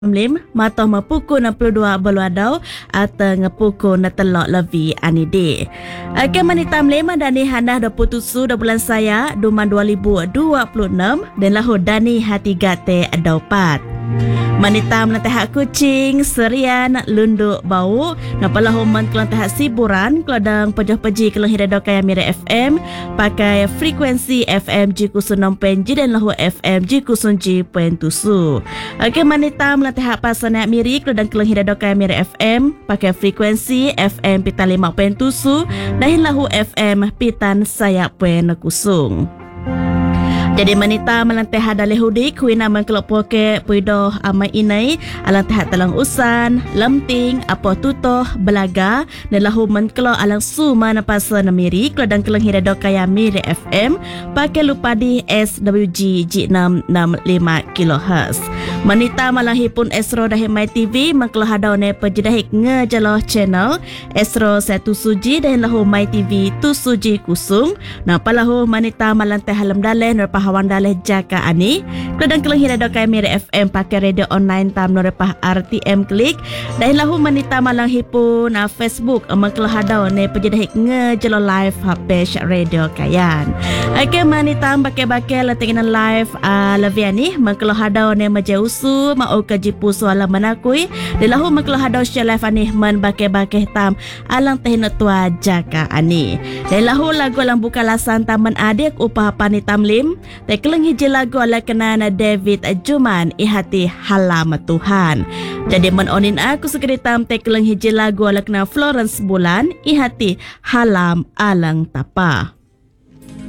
Lim matoh mapukul 62 beluadau atau ngepukul na telok lebih anide. Akan manita mlema dani handah 27 bulan saya duman 2026 dan lahu dani hati gate adaupat. Manita melantai kucing, serian, lunduk bau, napalah homan kelantai siburan, keladang pejah-peji kelang hirado kaya Mira FM, pakai frekuensi FM G06.G dan lahu FM G07.7. Okey, manita melantai pasannya Miri, keladang kelang hirado kaya Mira FM, pakai frekuensi FM Pita 5.7 dan lahu FM Pitan saya Puen Kusung. Jadi manita melantai hadale hudik kuina mengkelopoke puidoh amai inai alantai talang usan lemting apa tutoh belaga dan lahu mengkelo alang suma napasa namiri keladang kelang hirado kaya Miri FM pakai lupa di SWG G665 kHz. Manita malahi pun Esro Dahimai TV mengkelo hadau ne pejadahik ngejaloh channel Esro 1 suji dan lahu Mai TV 2 suji kusung. Napa lahu manita melantai halam dalen hawan daleh jaka ani keladang kelang hirado kaya Mira FM pakai radio online tam norepah RTM klik dan lahu manita malang hipun Facebook mengkelah hadau ne pejadahik ngejelo live page radio kayan. Okey manita pakai latihan live laviani mengkelah hadau ne majausu mau kajipu soalan manakui dan lahu mengkelah hadau share live ani man pakai tam alang tehna tua jaka ani dan lahu lagu alang buka lasan taman adik upah panitam lim kelang hiji lagu ala kenana David Juman ihati halam Tuhan. Jadi menonin aku sekeritam kelang hiji lagu ala kena Florence Bulan ihati halam alang tapa.